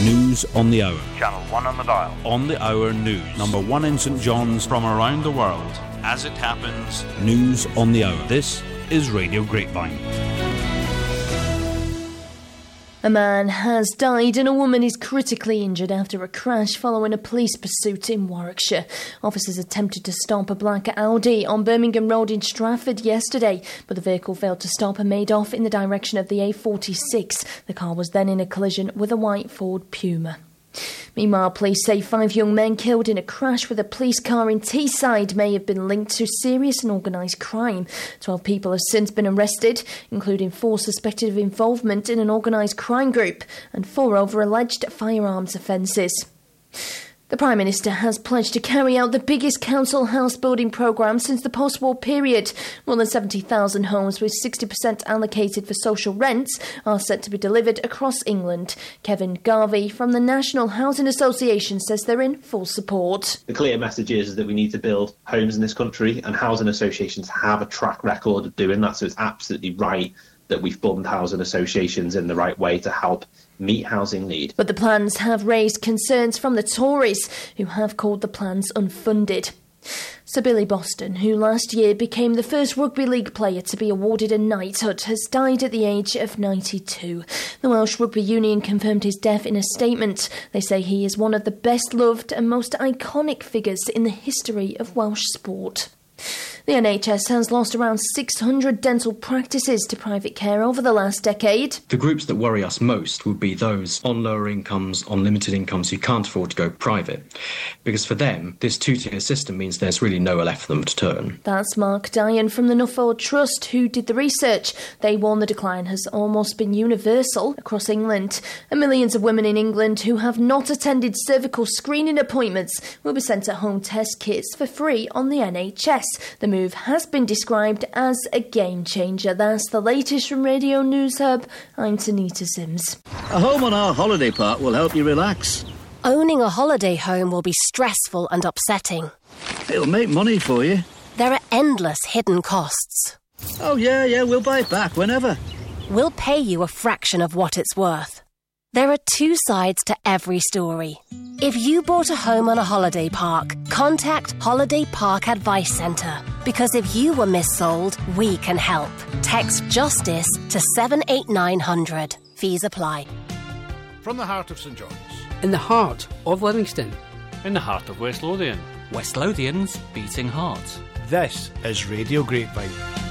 News on the Hour. Channel 1 on the dial. On the Hour News. Number 1 in St John's. From around the world. As it happens. News on the Hour. This is Radio Grapevine. A man has died and a woman is critically injured after a crash following a police pursuit in Warwickshire. Officers attempted to stop a black Audi on Birmingham Road in Stratford yesterday, but the vehicle failed to stop and made off in the direction of the A46. The car was then in a collision with a white Ford Puma. Meanwhile, police say 5 young men killed in a crash with a police car in Teesside may have been linked to serious and organised crime. 12 people have since been arrested, including 4 suspected of involvement in an organised crime group and 4 over alleged firearms offences. The Prime Minister has pledged to carry out the biggest council house building programme since the post-war period. More than 70,000 homes with 60% allocated for social rents are set to be delivered across England. Kevin Garvey from the National Housing Association says they're in full support. The clear message is that we need to build homes in this country, and housing associations have a track record of doing that, so it's absolutely right that we fund housing associations in the right way to help meet housing need. But the plans have raised concerns from the Tories, who have called the plans unfunded. Sir Billy Boston, who last year became the first rugby league player to be awarded a knighthood, has died at the age of 92. The Welsh Rugby Union confirmed his death in a statement. They say he is one of the best loved and most iconic figures in the history of Welsh sport. The NHS has lost around 600 dental practices to private care over the last decade. The groups that worry us most would be those on lower incomes, on limited incomes who can't afford to go private. Because for them, this two-tier system means there's really nowhere left for them to turn. That's Mark Dyan from the Nuffield Trust, who did the research. They warn the decline has almost been universal across England. And millions of women in England who have not attended cervical screening appointments will be sent at home test kits for free on the NHS. The move has been described as a game changer. That's the latest from Radio News Hub. I'm Tanita Sims. A home on our holiday park will help you relax. Owning a holiday home will be stressful and upsetting. It'll make money for you. There are endless hidden costs. Oh, yeah, we'll buy it back whenever. We'll pay you a fraction of what it's worth. There are 2 sides to every story. If you bought a home on a holiday park, contact Holiday Park Advice Centre. Because if you were missold, we can help. Text JUSTICE to 78900. Fees apply. From the heart of St John's. In the heart of Livingston. In the heart of West Lothian. West Lothian's beating heart. This is Radio Grapevine.